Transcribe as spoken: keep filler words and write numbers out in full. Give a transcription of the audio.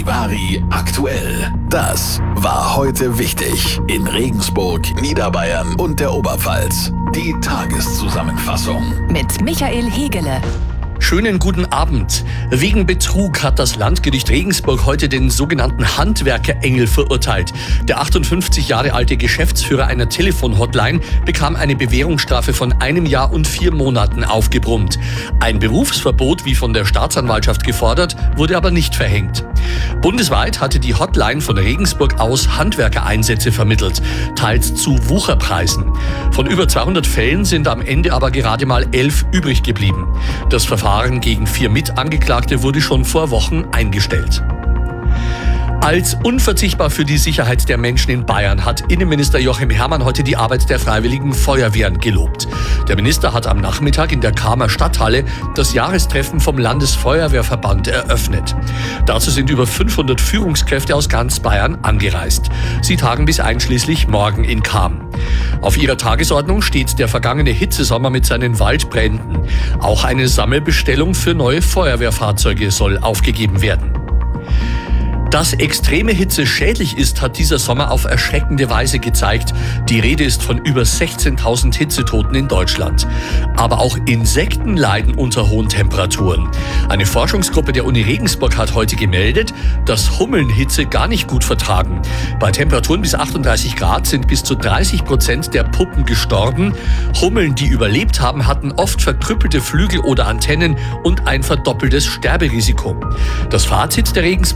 Charivari aktuell. Das war heute wichtig in Regensburg, Niederbayern und der Oberpfalz. Die Tageszusammenfassung mit Michael Hegele. Schönen guten Abend. Wegen Betrug hat das Landgericht Regensburg heute den sogenannten Handwerker-Engel verurteilt. Der achtundfünfzig Jahre alte Geschäftsführer einer Telefon-Hotline bekam eine Bewährungsstrafe von einem Jahr und vier Monaten aufgebrummt. Ein Berufsverbot, wie von der Staatsanwaltschaft gefordert, wurde aber nicht verhängt. Bundesweit hatte die Hotline von Regensburg aus Handwerkereinsätze vermittelt, teils zu Wucherpreisen. Von über zweihundert Fällen sind am Ende aber gerade mal elf übrig geblieben. Das Verfahren gegen vier Mitangeklagte wurde schon vor Wochen eingestellt. Als unverzichtbar für die Sicherheit der Menschen in Bayern hat Innenminister Joachim Herrmann heute die Arbeit der Freiwilligen Feuerwehren gelobt. Der Minister hat am Nachmittag in der Kamer Stadthalle das Jahrestreffen vom Landesfeuerwehrverband eröffnet. Dazu sind über fünfhundert Führungskräfte aus ganz Bayern angereist. Sie tagen bis einschließlich morgen in Cham. Auf ihrer Tagesordnung steht der vergangene Hitzesommer mit seinen Waldbränden. Auch eine Sammelbestellung für neue Feuerwehrfahrzeuge soll aufgegeben werden. Dass extreme Hitze schädlich ist, hat dieser Sommer auf erschreckende Weise gezeigt. Die Rede ist von über sechzehntausend Hitzetoten in Deutschland. Aber auch Insekten leiden unter hohen Temperaturen. Eine Forschungsgruppe der Uni Regensburg hat heute gemeldet, dass Hummeln Hitze gar nicht gut vertragen. Bei Temperaturen bis achtunddreißig Grad sind bis zu dreißig Prozent der Puppen gestorben. Hummeln, die überlebt haben, hatten oft verkrüppelte Flügel oder Antennen und ein verdoppeltes Sterberisiko. Das Fazit der Regensburg